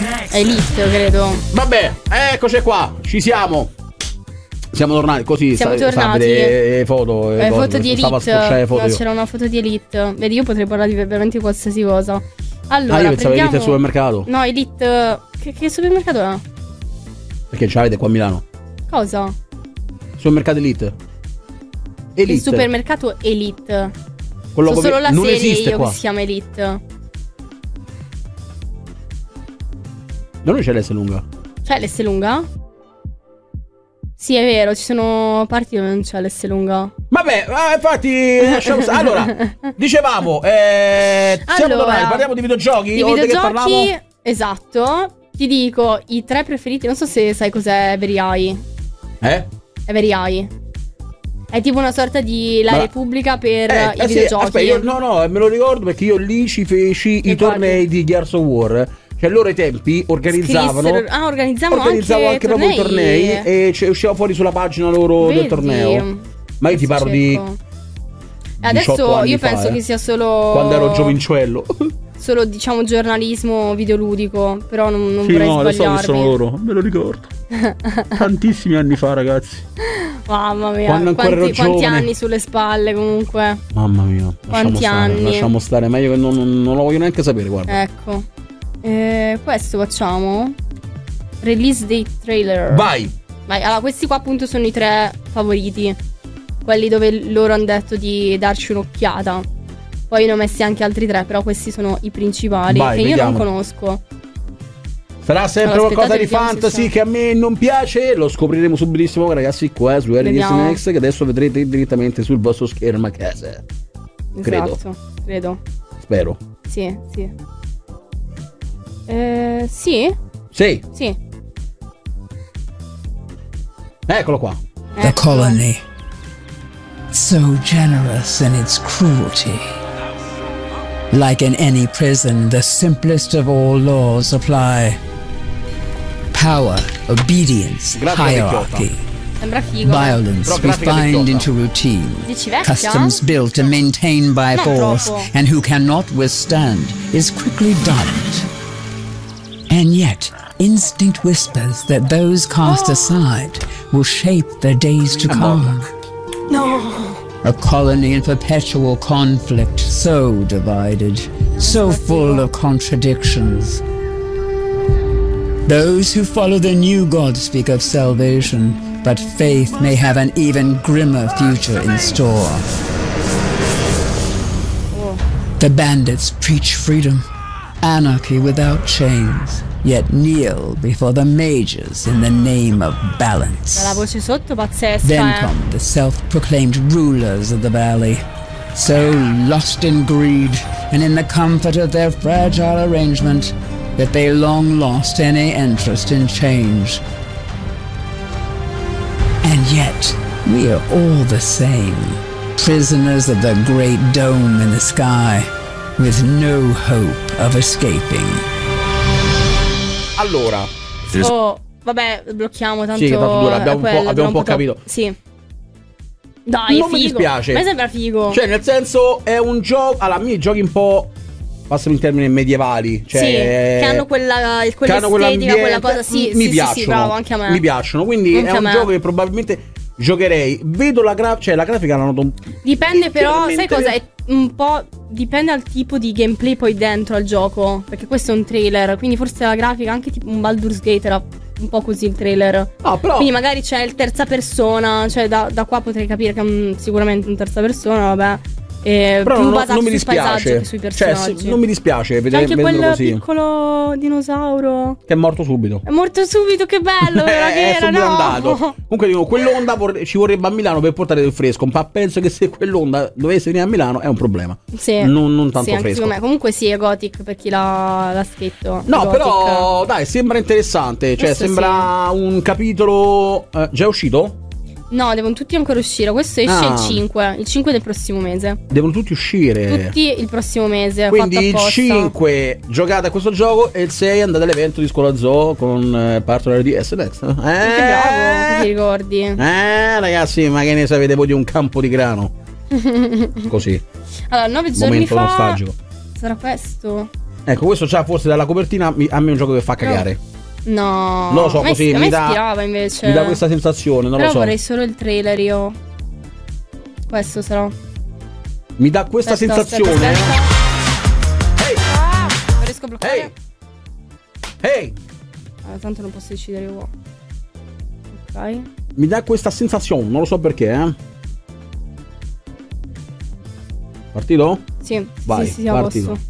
Elite, credo. Vabbè, eccoci qua, ci siamo. Siamo tornati così. Siamo tornati. Le foto. Foto di Elite. Foto c'era una foto di Elite. Vedi, io potrei parlare di veramente qualsiasi cosa. Allora, io pensavo Elite al supermercato. No, Elite. Che supermercato è? Perché ce l'avete qua a Milano? Cosa? Supermercato Elite. Il supermercato Elite. Quello solo la non serie esiste io qua. che si chiama Elite. Da noi c'è l'S lunga. C'è l'S lunga? Sì, è vero, ci sono parti dove non c'è l'S lunga. Vabbè, infatti allora, dicevamo siamo tornati, parliamo di videogiochi. Di videogiochi, esatto. Ti dico i 3 preferiti. Non so se sai cos'è Every Eye. Every Eye è tipo una sorta di la Repubblica per i videogiochi. Aspetta, io, no, me lo ricordo perché io lì ci feci i tornei di Gears of War. Cioè loro ai tempi organizzavano anche proprio i tornei e usciva fuori sulla pagina loro del torneo. Ma io ti parlo di adesso io penso che sia solo quando ero giovincello. Solo diciamo giornalismo videoludico. Però non vorrei sbagliarmi. Adesso che sono loro, me lo ricordo. Tantissimi anni fa, ragazzi. Mamma mia, quanti anni sulle spalle comunque. Mamma mia, quanti anni. Lasciamo stare, meglio che non lo voglio neanche sapere, guarda. Ecco. Questo facciamo release date trailer. Vai. Allora questi qua appunto sono i 3 favoriti, quelli dove loro hanno detto di darci un'occhiata. Poi ne ho messi anche altri 3, però questi sono i principali. Vai, che vediamo. Io non conosco. Sarà sempre qualcosa di fantasy che a me non piace. Lo scopriremo subitissimo, ragazzi, qua su RDSNX, che adesso vedrete direttamente sul vostro schermo a casa. Esatto, credo. Spero. Sì. Sì. Eccolo qua. The colony, so generous in its cruelty. Like in any prison, the simplest of all laws apply. Power, obedience, hierarchy. Violence refined into routine. Customs built and maintained by force, and who cannot withstand is quickly dulled. And yet, instinct whispers that those cast aside will shape their days to come. No. A colony in perpetual conflict, so divided, so full of contradictions. Those who follow the new God speak of salvation, but faith may have an even grimmer future in store. The bandits preach freedom, anarchy without chains, yet kneel before the mages in the name of balance. La voce sotto pazzesca. Then come the self-proclaimed rulers of the valley, so lost in greed and in the comfort of their fragile arrangement that they long lost any interest in change. And yet, we are all the same, prisoners of the great dome in the sky, with no hope of escaping. Allora, vabbè, blocchiamo tanto. Sì, abbiamo un po' capito. Sì. Dai, non figo. mi dispiace. A me sembra figo. Cioè, nel senso, è un gioco. Allora, a me i giochi un po', passami in termini, medievali. Cioè, sì, che hanno quell'estetica, quella cosa. Sì, mi piacciono. Sì, bravo, anche a me. Mi piacciono. Quindi anche è un gioco che probabilmente giocherei. Vedo la grafica la noto. Dipende, però, sai cosa? È un po'. Dipende dal tipo di gameplay poi dentro al gioco. Perché questo è un trailer. Quindi forse la grafica, anche tipo un Baldur's Gate, era un po' così il trailer. No, però. Quindi magari c'è il terza persona. Cioè da qua potrei capire che è sicuramente un terza persona, vabbè. Però più non mi dispiace. Che sui personaggi. Cioè, non mi dispiace vedere anche quel così. Piccolo dinosauro che è morto subito. È morto subito, che bello. Che era, no? Andato. Comunque dico, quell'onda ci vorrebbe a Milano per portare del fresco. Ma penso che se quell'onda dovesse venire a Milano è un problema. Sì. Non tanto sì, fresco. Me. Comunque sì, è Gothic per chi l'ha scritto. No, però dai, sembra interessante. Cioè, sembra un capitolo. Già è uscito? No, devono tutti ancora uscire. Questo esce il 5. Il 5 del prossimo mese. Devono tutti uscire. Tutti il prossimo mese. Quindi il 5 giocate a questo gioco e il 6 andate all'evento di Scuola Zoo con partner di SNX. Che bravo, che ti ricordi. Ragazzi, ma che ne sapete voi di un campo di grano? Così. Allora, 9 giorni momento fa nostalgico. sarà questo. Ecco, questo già forse dalla copertina a me è un gioco che fa cagare. No, non lo so, così mi ispirava invece. Mi dà questa sensazione, non però lo so. Però vorrei solo il trailer io. Questo sarà. Mi dà questa sensazione. Ehi! Non riesco a bloccare. Ehi! Tanto non posso decidere io. Ok. Mi dà questa sensazione, non lo so perché, Partito? Sì. Vai, sì, partito.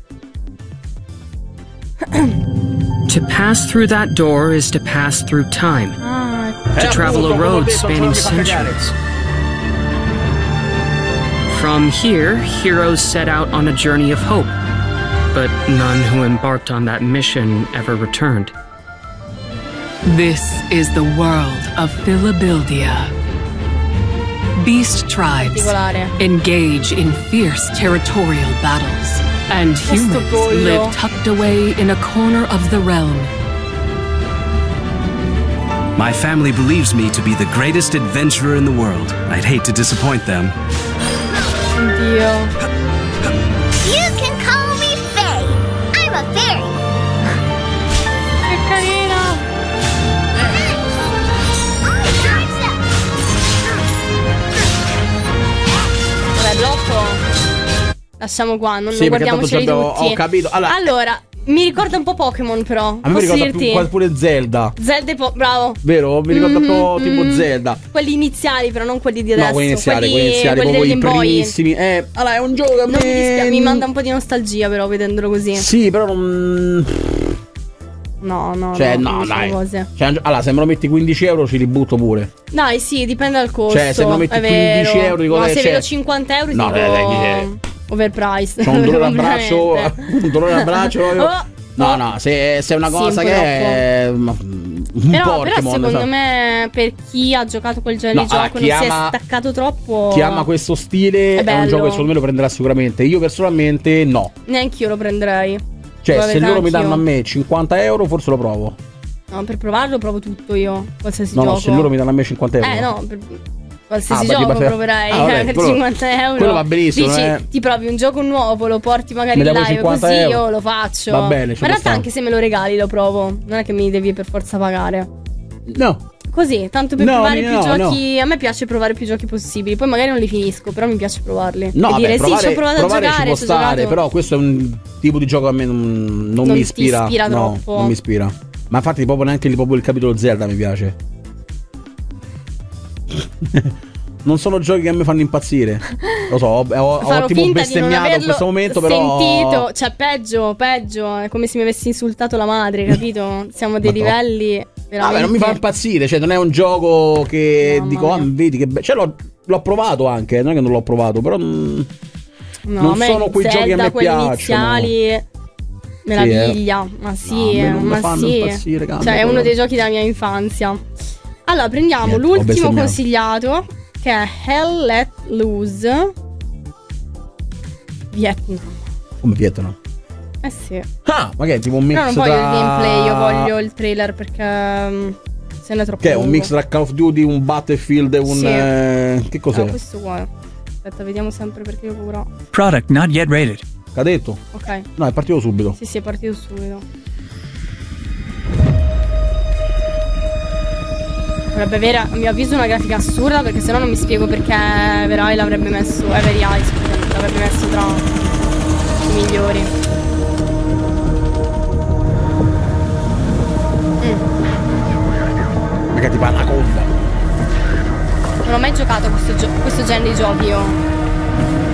To pass through that door is to pass through time. To travel a road spanning centuries. From here, heroes set out on a journey of hope, but none who embarked on that mission ever returned. This is the world of Philabildia. Beast tribes engage in fierce territorial battles, and humans live tucked away in a corner of the realm. My family believes me to be the greatest adventurer in the world. I'd hate to disappoint them. Oddio. You can call me Faye. I'm a fairy. Che carina. Vabbè, blocco. Lasciamo qua, non guardiamoceli tutti. Ho capito. Allora, mi ricorda un po' Pokémon, però. A me mi ricorda pure Zelda. Bravo. Vero? Mi ricorda un po' tipo Zelda. Quelli iniziali, però non quelli di adesso. No, quelli iniziali, proprio i primissimi. Allora, è un gioco che a me mi manda un po' di nostalgia, però, vedendolo così. Sì, però non... No, cioè, no, dai. Cioè, allora, se me lo metti 15 euro ci li butto pure. Dai, sì, dipende dal costo. Cioè, se me lo metti 15 euro, dico, no, se vedo 50 euro, no, dico overpriced. C'ho un dolore al braccio. Un dolore al braccio. No, se è una cosa che è però secondo me, per chi ha giocato quel genere di gioco, non si è staccato troppo. Chi ama questo stile è un gioco che secondo me lo prenderà sicuramente. Io personalmente no. Neanche io lo prenderei. Cioè, se loro mi danno a me 50 euro, forse lo provo. No, per provarlo provo tutto io. Qualsiasi gioco. No, se loro mi danno a me 50 euro. No, per qualsiasi gioco proverei per 50 euro. Quello va benissimo. Dici, ti provi un gioco nuovo, lo porti magari in live, così io lo faccio. Va bene. Ma in realtà anche se me lo regali lo provo. Non è che mi devi per forza pagare. No. Così, tanto per provare più giochi. A me piace provare più giochi possibili. Poi magari non li finisco, però mi piace provarli. No, e dire sì, ci ho provato a giocare, ci può stare, però questo è un tipo di gioco che a me non mi ispira. Ti ispira troppo. Non mi ispira. Ma infatti proprio neanche il capitolo Zelda mi piace. Non sono giochi che a me fanno impazzire. Lo so, ho tipo bestemmiato in questo momento, però sentito, cioè peggio. È come se mi avessi insultato la madre, capito? Siamo dei livelli veramente. Vabbè, non mi fa impazzire, cioè non è un gioco che dico, vedi che cioè l'ho provato anche, non è che non l'ho provato, però non sono quei giochi che a me piacciono. Iniziali meraviglia, ma sì, impazzire, cioè è uno dei giochi della mia infanzia. Allora, prendiamo l'ultimo consigliato, che è Hell Let Loose Vietnam. Come Vietnam? Sì. Ah, ma che è tipo un mix? No, non voglio il gameplay, io voglio il trailer perché se ne è troppo. Che è un mix tra Call of Duty, un Battlefield e un che cos'è? Questo qua. Aspetta, vediamo sempre perché io pure. Product not yet rated. Che ha detto? Ok. No, è partito subito. Sì, è partito subito. Dovrebbe avere, a mio avviso, una grafica assurda, perché sennò non mi spiego perché Evereye l'avrebbe messo. Evereye, scusami, l'avrebbe messo tra i migliori. Perché tipo Anaconda. Non ho mai giocato a questo genere di giochi io.